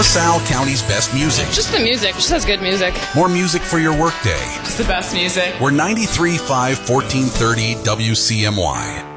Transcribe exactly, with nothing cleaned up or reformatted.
LaSalle County's best music. Just the music. Just has good music. More music for your workday. It's the best music. We're ninety-three point five, fourteen thirty W C M Y.